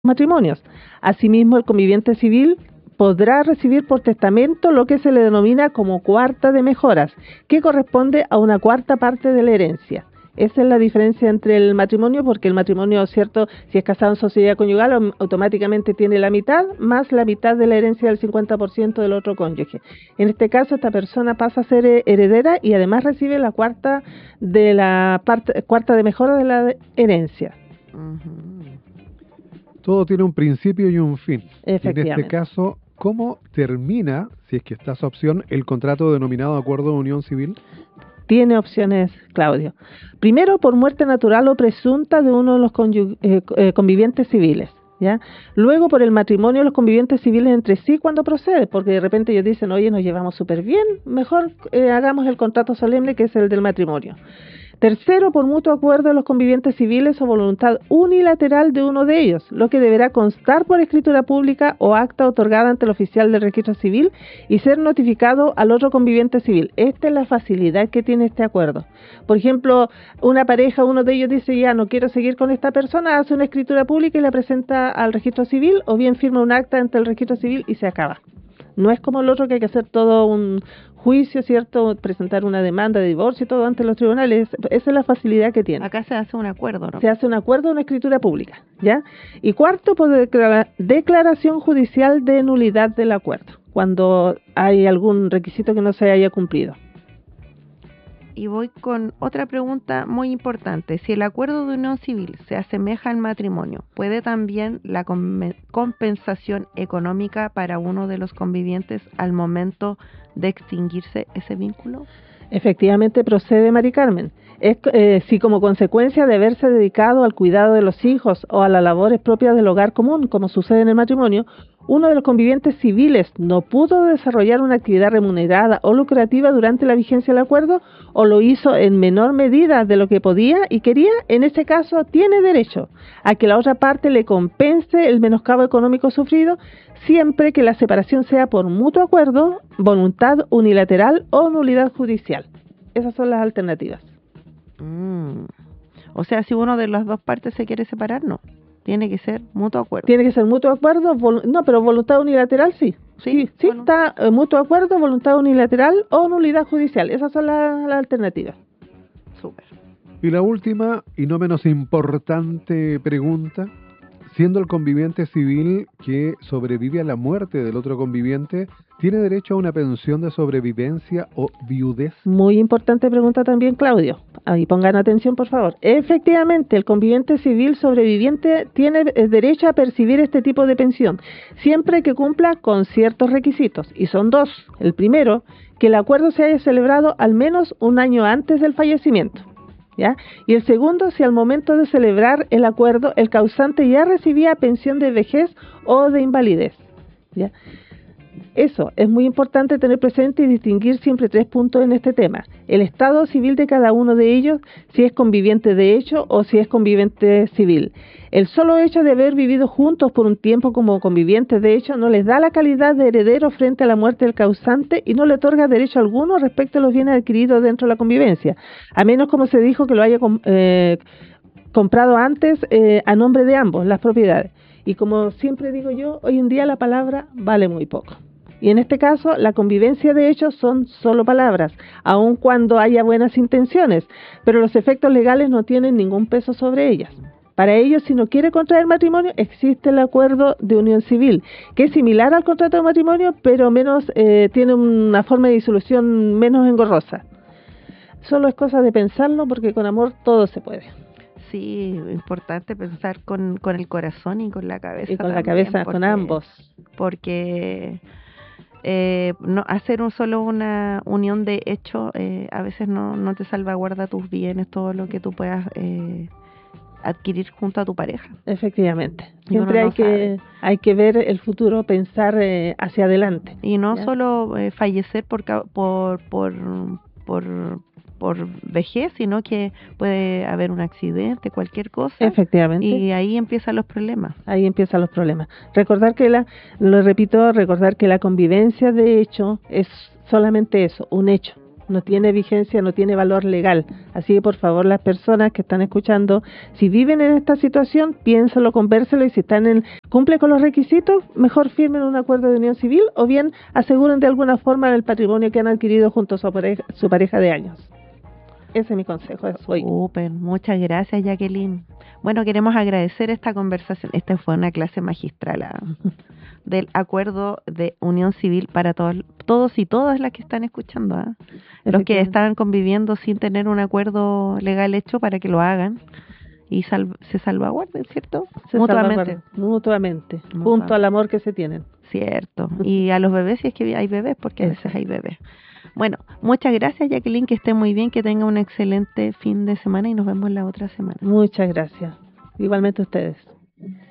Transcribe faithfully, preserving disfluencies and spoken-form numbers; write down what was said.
matrimonios. Asimismo, el conviviente civil podrá recibir por testamento lo que se le denomina como cuarta de mejoras, que corresponde a una cuarta parte de la herencia. Esa es la diferencia entre el matrimonio, porque el matrimonio, cierto, si es casado en sociedad conyugal, automáticamente tiene la mitad, más la mitad de la herencia del cincuenta por ciento del otro cónyuge. En este caso, esta persona pasa a ser heredera y además recibe la cuarta de la parte, cuarta de mejora de la herencia. Uh-huh. Todo tiene un principio y un fin. Efectivamente. En este caso, ¿cómo termina, si es que está esa opción, el contrato denominado acuerdo de unión civil? Tiene opciones, Claudio. Primero, por muerte natural o presunta de uno de los conyu- eh, eh, convivientes civiles, ¿ya? Luego, por el matrimonio de los convivientes civiles entre sí cuando procede, porque de repente ellos dicen, oye, nos llevamos súper bien, mejor eh, hagamos el contrato solemne, que es el del matrimonio. Tercero, por mutuo acuerdo de los convivientes civiles o voluntad unilateral de uno de ellos, lo que deberá constar por escritura pública o acta otorgada ante el oficial del registro civil y ser notificado al otro conviviente civil. Esta es la facilidad que tiene este acuerdo. Por ejemplo, una pareja, uno de ellos dice, ya no quiero seguir con esta persona, hace una escritura pública y la presenta al registro civil, o bien firma un acta ante el registro civil y se acaba. No es como el otro, que hay que hacer todo un juicio, ¿cierto? Presentar una demanda de divorcio y todo ante los tribunales. Esa es la facilidad que tiene. Acá se hace un acuerdo, ¿no? Se hace un acuerdo, una escritura pública, ¿ya? Y cuarto, por declara- declaración judicial de nulidad del acuerdo, cuando hay algún requisito que no se haya cumplido. Y voy con otra pregunta muy importante. Si el acuerdo de unión civil se asemeja al matrimonio, ¿puede también la com- compensación económica para uno de los convivientes al momento de extinguirse ese vínculo? Efectivamente procede, Mari Carmen. Es, eh, si como consecuencia de haberse dedicado al cuidado de los hijos o a las labores propias del hogar común, como sucede en el matrimonio, uno de los convivientes civiles no pudo desarrollar una actividad remunerada o lucrativa durante la vigencia del acuerdo, o lo hizo en menor medida de lo que podía y quería, en ese caso tiene derecho a que la otra parte le compense el menoscabo económico sufrido, siempre que la separación sea por mutuo acuerdo, voluntad unilateral o nulidad judicial. Esas son las alternativas. Mm. O sea, si uno de las dos partes se quiere separar, no. Tiene que ser mutuo acuerdo. Tiene que ser mutuo acuerdo, vol- no, pero voluntad unilateral sí. Sí, sí, bueno. está eh, mutuo acuerdo, voluntad unilateral o nulidad judicial. Esas son las, las alternativas. Súper. Y la última, y no menos importante pregunta, siendo el conviviente civil que sobrevive a la muerte del otro conviviente, ¿tiene derecho a una pensión de sobrevivencia o viudez? Muy importante pregunta también, Claudio. Ahí pongan atención, por favor. Efectivamente, el conviviente civil sobreviviente tiene derecho a percibir este tipo de pensión, siempre que cumpla con ciertos requisitos, y son dos. El primero, que el acuerdo se haya celebrado al menos un año antes del fallecimiento, ¿ya? Y el segundo, si al momento de celebrar el acuerdo el causante ya recibía pensión de vejez o de invalidez, ¿ya? Eso es muy importante tener presente y distinguir siempre tres puntos en este tema: el estado civil de cada uno de ellos, si es conviviente de hecho o si es conviviente civil. El solo hecho de haber vivido juntos por un tiempo como convivientes de hecho no les da la calidad de heredero frente a la muerte del causante y no le otorga derecho alguno respecto a los bienes adquiridos dentro de la convivencia, a menos, como se dijo, que lo haya eh, comprado antes eh, a nombre de ambos las propiedades. Y como siempre digo yo, hoy en día la palabra vale muy poco. Y en este caso, la convivencia de hechos son solo palabras, aun cuando haya buenas intenciones, pero los efectos legales no tienen ningún peso sobre ellas. Para ellos, si no quiere contraer matrimonio, existe el acuerdo de unión civil, que es similar al contrato de matrimonio, pero menos eh, tiene una forma de disolución menos engorrosa. Solo es cosa de pensarlo, porque con amor todo se puede. Sí, importante pensar con, con el corazón y con la cabeza. Y con también, la cabeza, porque, con ambos. Porque eh, no hacer un solo una unión de hecho eh, a veces no, no te salvaguarda tus bienes, todo lo que tú puedas eh, adquirir junto a tu pareja. Efectivamente. Y uno Siempre hay no que sabe. hay que ver el futuro, pensar eh, hacia adelante. Y no ¿Ya? solo eh, fallecer por, ca- por, por, por, por vejez, sino que puede haber un accidente, cualquier cosa. Efectivamente. Y ahí empiezan los problemas. Ahí empiezan los problemas. Recordar que la, lo repito, recordar que la convivencia de hecho es solamente eso, un hecho. no tiene vigencia, no tiene valor legal. Así que por favor las personas que están escuchando, si viven en esta situación, piénsalo, convérselo, y si están en cumple con los requisitos, mejor firmen un acuerdo de unión civil o bien aseguren de alguna forma el patrimonio que han adquirido junto a su pareja, su pareja de años. Ese es mi consejo de hoy. Súper, muchas gracias, Jacqueline. Bueno, queremos agradecer esta conversación. Esta fue una clase magistral ¿ah? del acuerdo de unión civil para todos, todos y todas las que están escuchando. ¿ah? Los que estaban conviviendo sin tener un acuerdo legal hecho, para que lo hagan y sal, se salvaguarden, ¿cierto? Se mutuamente. Mutuamente, mutuamente, junto al amor que se tienen. Cierto. Y a los bebés, si es que hay bebés, porque a veces hay bebés. Bueno, muchas gracias, Jacqueline, que esté muy bien, que tenga un excelente fin de semana y nos vemos la otra semana. Muchas gracias. Igualmente ustedes.